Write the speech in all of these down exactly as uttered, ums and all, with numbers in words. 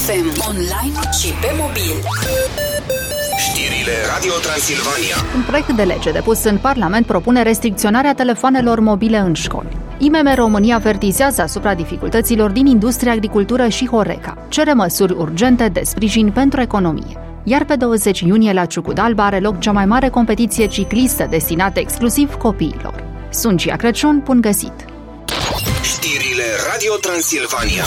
F M, online și pe mobil. Știrile Radio Transilvania. Un proiect de lege depus în Parlament propune restricționarea telefoanelor mobile în școli. I M M România avertizează asupra dificultăților din industria, agricultură și Horeca. Cere măsuri urgente de sprijin pentru economie. Iar pe douăzeci iunie la Ciucudalba are loc cea mai mare competiție ciclistă destinată exclusiv copiilor. Sunt Gia Crăciun, bun găsit! Știrile Radio Transilvania.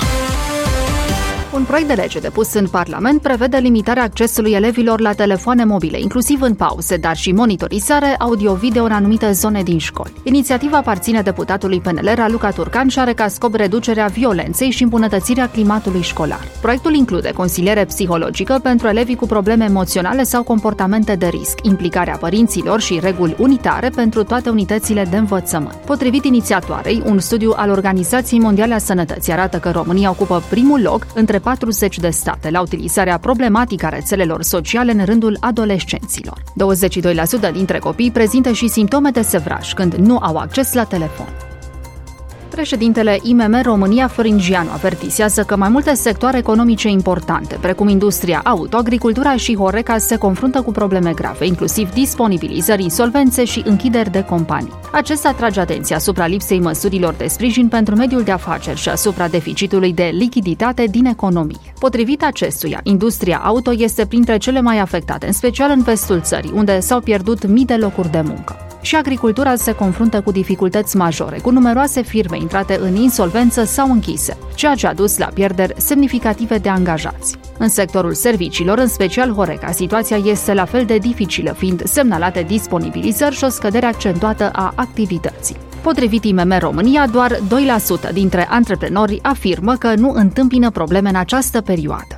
Un proiect de lege depus în Parlament prevede limitarea accesului elevilor la telefoane mobile, inclusiv în pauze, dar și monitorizare audio-video în anumite zone din școli. Inițiativa aparține deputatului P N L Raluca Turcan și are ca scop reducerea violenței și îmbunătățirea climatului școlar. Proiectul include consiliere psihologică pentru elevii cu probleme emoționale sau comportamente de risc, implicarea părinților și reguli unitare pentru toate unitățile de învățământ. Potrivit inițiatoarei, un studiu al Organizației Mondiale a Sănătății arată că România ocupă primul loc între patruzeci de state la utilizarea problematică a rețelelor sociale în rândul adolescenților. douăzeci și doi la sută dintre copii prezintă și simptome de sevraj când nu au acces la telefon. Președintele I M M România, Florin Gianu, avertizează că mai multe sectoare economice importante, precum industria auto, agricultura și Horeca, se confruntă cu probleme grave, inclusiv disponibilizări, insolvențe și închideri de companii. Acesta atrage atenția asupra lipsei măsurilor de sprijin pentru mediul de afaceri și asupra deficitului de lichiditate din economie. Potrivit acestuia, industria auto este printre cele mai afectate, în special în vestul țării, unde s-au pierdut mii de locuri de muncă. Și agricultura se confruntă cu dificultăți majore, cu numeroase firme intrate în insolvență sau închise, ceea ce a dus la pierderi semnificative de angajați. În sectorul serviciilor, în special Horeca, situația este la fel de dificilă, fiind semnalate disponibilizări și o scădere accentuată a activității. Potrivit I M M România, doar doi la sută dintre antreprenori afirmă că nu întâmpină probleme în această perioadă.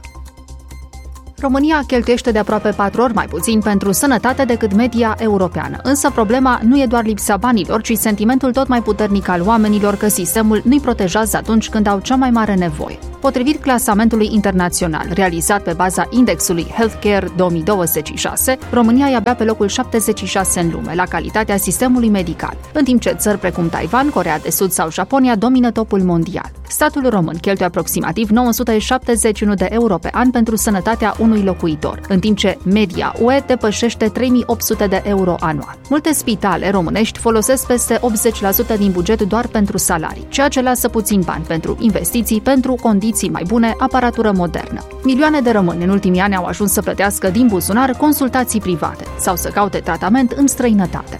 România cheltuiește de aproape patru ori mai puțin pentru sănătate decât media europeană. Însă problema nu e doar lipsa banilor, ci sentimentul tot mai puternic al oamenilor că sistemul nu-i protejează atunci când au cea mai mare nevoie. Potrivit clasamentului internațional realizat pe baza indexului Healthcare două mii douăzeci și șase, România e abia pe locul șaptezeci și șase în lume la calitatea sistemului medical, în timp ce țări precum Taiwan, Coreea de Sud sau Japonia domină topul mondial. Statul român cheltuie aproximativ nouă sute șaptezeci și unu de euro pe an pentru sănătatea unui locuitor, în timp ce media U E depășește trei mii opt sute de euro anual. Multe spitale românești folosesc peste optzeci la sută din buget doar pentru salarii, ceea ce lasă puțin bani pentru investiții, pentru condiții mai bune, aparatură modernă. Milioane de români în ultimii ani au ajuns să plătească din buzunar consultații private sau să caute tratament în străinătate.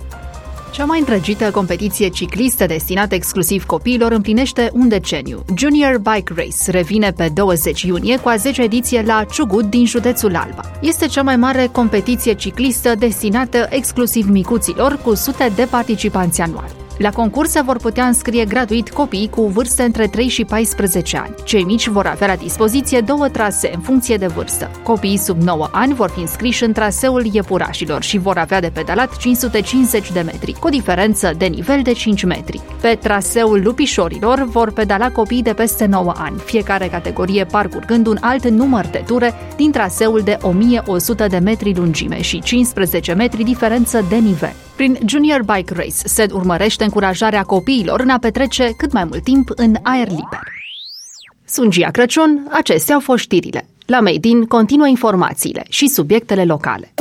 Cea mai întregită competiție ciclistă destinată exclusiv copiilor împlinește un deceniu. Junior Bike Race revine pe douăzeci iunie cu a zecea ediție la Ciugud din județul Alba. Este cea mai mare competiție ciclistă destinată exclusiv micuților, cu sute de participanți anuali. La concurs se vor putea înscrie gratuit copiii cu vârste între trei și paisprezece ani. Cei mici vor avea la dispoziție două trasee în funcție de vârstă. Copiii sub nouă ani vor fi înscriși în traseul iepurașilor și vor avea de pedalat cinci sute cincizeci de metri, cu diferență de nivel de cinci metri. Pe traseul lupișorilor vor pedala copiii de peste nouă ani, fiecare categorie parcurgând un alt număr de ture din traseul de o mie o sută de metri lungime și cincisprezece metri diferență de nivel. Prin Junior Bike Race se urmărește încurajarea copiilor în a petrece cât mai mult timp în aer liber. Sunt Gia Crăciun, acestea au fost știrile. La Made in continuă informațiile și subiectele locale.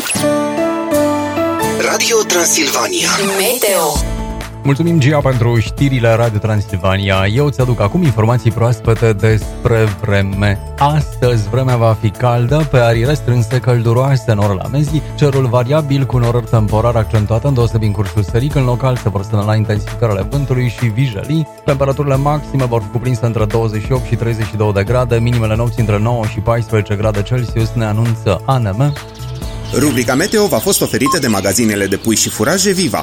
Radio Transilvania Meteo. Mulțumim, Gia, pentru știrile Radio Transilvania. Eu ți-aduc acum informații proaspete despre vreme. Astăzi vremea va fi caldă, pe arii restrânse călduroase în orele amenzii, cerul variabil cu norări temporar accentuate îndeosebi în cursul serii, când local se vor semnala intensificările vântului și vijelii. Temperaturile maxime vor fi cuprinse între douăzeci și opt și treizeci și două de grade, minimele nopții între nouă și paisprezece grade Celsius, ne anunță A N M. Rubrica Meteo v-a fost oferită de magazinele de pui și furaje Viva.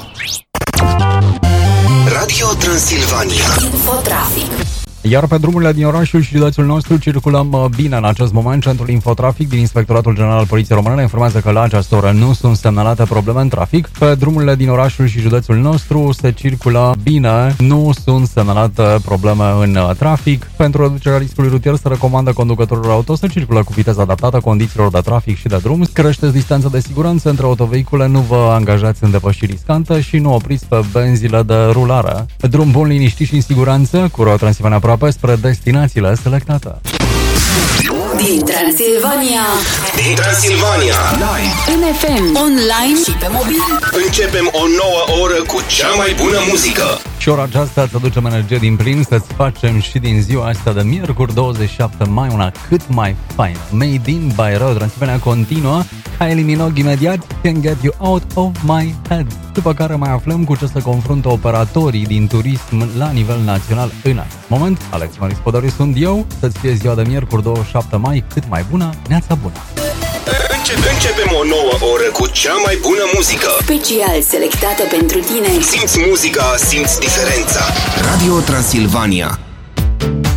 Radio Transilvania Infotrafic. Iar pe drumurile din orașul și județul nostru circulăm bine în acest moment. Centrul Infotrafic din Inspectoratul General al Poliției Române ne informează că la această oră nu sunt semnalate probleme în trafic. Pe drumurile din orașul și județul nostru se circulă bine, nu sunt semnalate probleme în trafic. Pentru reducerea riscului rutier se recomandă conducătorilor auto să circulă cu viteză adaptată condițiilor de trafic și de drum. Creșteți distanța de siguranță între autovehicule, nu vă angajați în depășiri riscante și nu opriți pe benzile de rulare. Drum bun, liniștit și în siguranță cu Road Transilvania aproape spre destinațiile selectate. Din Transilvania. Din Transilvania. Live. În F M, online și pe mobil. Începem o nouă oră cu cea mai bună muzică. Și ora aceasta îți aducem energie din plin, să-ți facem și din ziua asta de miercuri douăzeci și șapte mai una cât mai faină. Made in by Radio Transilvania continuă. Kylie Minogue imediat, Can't Get You Out of My Head. După care mai aflăm cu ce se confruntă operatorii din turism la nivel național în acest moment. Alex Maris Podori sunt eu, să-ți fie ziua de miercuri douăzeci și șapte mai cât mai bună, neața bună. Începem o nouă oră cu cea mai bună muzică. Special selectată pentru tine. Simți muzica, simți diferența. Radio Transilvania.